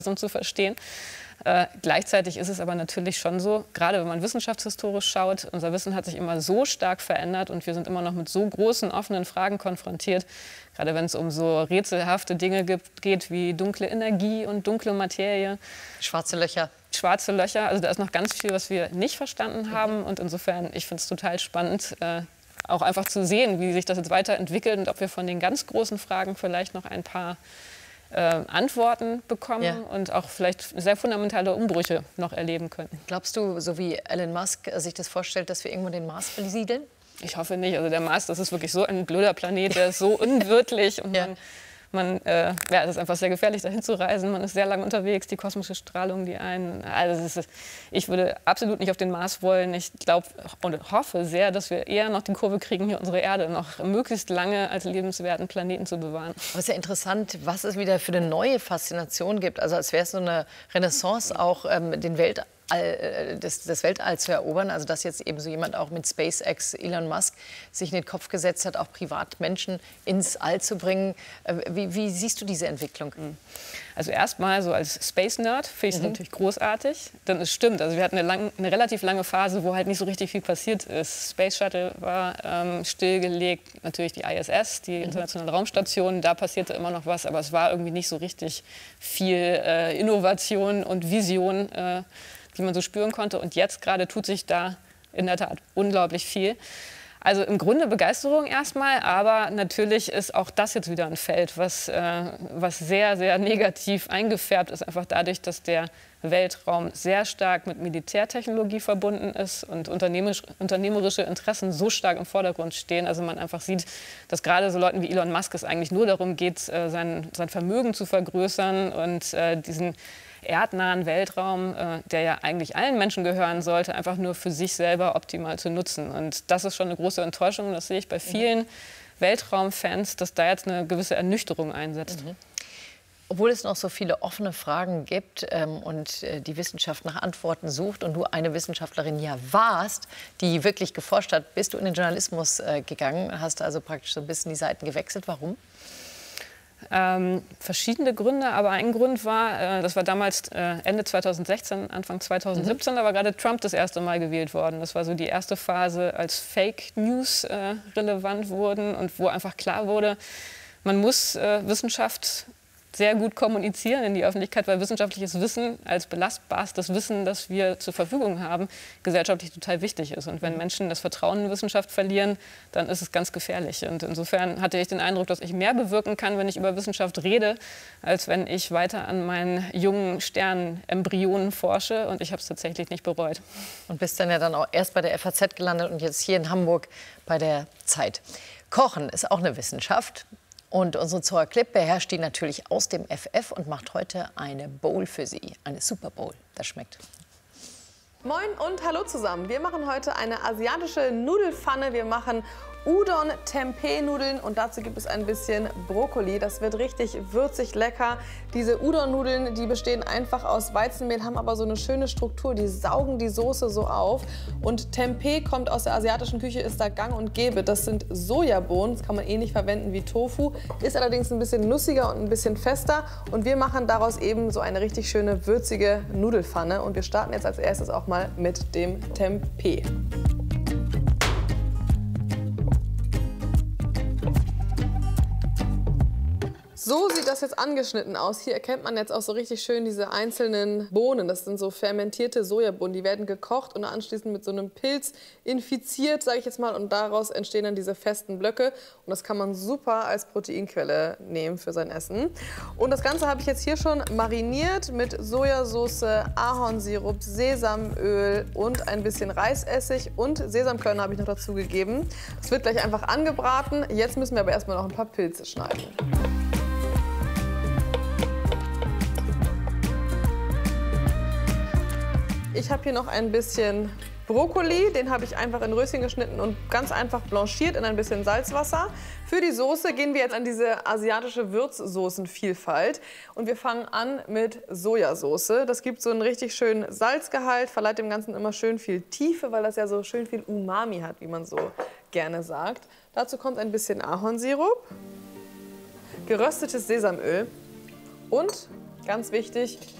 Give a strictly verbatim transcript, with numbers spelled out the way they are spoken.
um zu verstehen. Äh, gleichzeitig ist es aber natürlich schon so, gerade wenn man wissenschaftshistorisch schaut, unser Wissen hat sich immer so stark verändert und wir sind immer noch mit so großen, offenen Fragen konfrontiert, gerade wenn es um so rätselhafte Dinge gibt, geht wie dunkle Energie und dunkle Materie. Schwarze Löcher. Schwarze Löcher, also da ist noch ganz viel, was wir nicht verstanden haben und insofern, ich finde es total spannend, äh, auch einfach zu sehen, wie sich das jetzt weiterentwickelt und ob wir von den ganz großen Fragen vielleicht noch ein paar Äh, Antworten bekommen ja. und auch vielleicht sehr fundamentale Umbrüche noch erleben könnten. Glaubst du, so wie Elon Musk sich das vorstellt, dass wir irgendwo den Mars besiedeln? Ich hoffe nicht. Also der Mars, das ist wirklich so ein blöder Planet, der ist so unwirtlich und ja. man, man äh, ja, es ist einfach sehr gefährlich, dahin zu reisen. Man ist sehr lange unterwegs, die kosmische Strahlung, die einen. Also es ist, ich würde absolut nicht auf den Mars wollen. Ich glaube und hoffe sehr, dass wir eher noch die Kurve kriegen, hier unsere Erde noch möglichst lange als lebenswerten Planeten zu bewahren. Aber es ist ja interessant, was es wieder für eine neue Faszination gibt. Also als wäre es so eine Renaissance, auch ähm, den Weltall. Das, das Weltall zu erobern, also dass jetzt eben so jemand auch mit SpaceX, Elon Musk, sich in den Kopf gesetzt hat, auch Privatmenschen ins All zu bringen. Wie, wie siehst du diese Entwicklung? Also erstmal so als Space-Nerd finde ich es mhm. natürlich großartig, denn es stimmt, also wir hatten eine, lang, eine relativ lange Phase, wo halt nicht so richtig viel passiert ist. Space Shuttle war ähm, stillgelegt, natürlich die I S S, die internationale mhm. Raumstation, da passierte immer noch was, aber es war irgendwie nicht so richtig viel äh, Innovation und Vision, äh, die man so spüren konnte. Und jetzt gerade tut sich da in der Tat unglaublich viel. Also im Grunde Begeisterung erstmal, aber natürlich ist auch das jetzt wieder ein Feld, was, äh, was sehr, sehr negativ eingefärbt ist, einfach dadurch, dass der Weltraum sehr stark mit Militärtechnologie verbunden ist und unternehmerisch, unternehmerische Interessen so stark im Vordergrund stehen. Also man einfach sieht, dass gerade so Leuten wie Elon Musk es eigentlich nur darum geht, äh, sein, sein Vermögen zu vergrößern und äh, diesen erdnahen Weltraum, äh, der ja eigentlich allen Menschen gehören sollte, einfach nur für sich selber optimal zu nutzen. Und das ist schon eine große Enttäuschung. Das sehe ich bei vielen Weltraumfans, dass da jetzt eine gewisse Ernüchterung einsetzt. Mhm. Obwohl es noch so viele offene Fragen gibt ähm, und äh, die Wissenschaft nach Antworten sucht und du eine Wissenschaftlerin ja warst, die wirklich geforscht hat, bist du in den Journalismus äh, gegangen, hast also praktisch so ein bisschen die Seiten gewechselt. Warum? Ähm, verschiedene Gründe, aber ein Grund war, äh, das war damals äh, Ende zweitausendsechzehn, Anfang zweitausendsiebzehn, mhm. da war gerade Trump das erste Mal gewählt worden. Das war so die erste Phase, als Fake News äh, relevant wurden und wo einfach klar wurde, man muss äh, Wissenschaft sehr gut kommunizieren in die Öffentlichkeit, weil wissenschaftliches Wissen als belastbarstes Wissen, das wir zur Verfügung haben, gesellschaftlich total wichtig ist. Und wenn Menschen das Vertrauen in Wissenschaft verlieren, dann ist es ganz gefährlich. Und insofern hatte ich den Eindruck, dass ich mehr bewirken kann, wenn ich über Wissenschaft rede, als wenn ich weiter an meinen jungen Sternenembryonen forsche. Und ich habe es tatsächlich nicht bereut. Und bist dann ja dann auch erst bei der F A Z gelandet und jetzt hier in Hamburg bei der Zeit. Kochen ist auch eine Wissenschaft. Und unsere Zoa Klipp beherrscht die natürlich aus dem F F und macht heute eine Bowl für Sie. Eine Super Bowl. Das schmeckt. Moin und hallo zusammen. Wir machen heute eine asiatische Nudelpfanne. Wir machen Udon Tempeh Nudeln und dazu gibt es ein bisschen Brokkoli. Das wird richtig würzig lecker. Diese Udon Nudeln, die bestehen einfach aus Weizenmehl, haben aber so eine schöne Struktur. Die saugen die Soße so auf. Und Tempeh kommt aus der asiatischen Küche, ist da gang und gäbe. Das sind Sojabohnen, das kann man ähnlich verwenden wie Tofu. Ist allerdings ein bisschen nussiger und ein bisschen fester. Und wir machen daraus eben so eine richtig schöne würzige Nudelpfanne. Und wir starten jetzt als erstes auch mal mit dem Tempeh. So sieht das jetzt angeschnitten aus. Hier erkennt man jetzt auch so richtig schön diese einzelnen Bohnen. Das sind so fermentierte Sojabohnen. Die werden gekocht und anschließend mit so einem Pilz infiziert, sage ich jetzt mal. Und daraus entstehen dann diese festen Blöcke. Und das kann man super als Proteinquelle nehmen für sein Essen. Und das Ganze habe ich jetzt hier schon mariniert mit Sojasauce, Ahornsirup, Sesamöl und ein bisschen Reisessig. Und Sesamkörner habe ich noch dazu gegeben. Es wird gleich einfach angebraten. Jetzt müssen wir aber erstmal noch ein paar Pilze schneiden. Ich habe hier noch ein bisschen Brokkoli, den habe ich einfach in Röschen geschnitten und ganz einfach blanchiert in ein bisschen Salzwasser. Für die Soße gehen wir jetzt an diese asiatische Würzsoßenvielfalt und wir fangen an mit Sojasauce. Das gibt so einen richtig schönen Salzgehalt, verleiht dem Ganzen immer schön viel Tiefe, weil das ja so schön viel Umami hat, wie man so gerne sagt. Dazu kommt ein bisschen Ahornsirup, geröstetes Sesamöl und Ganz wichtig.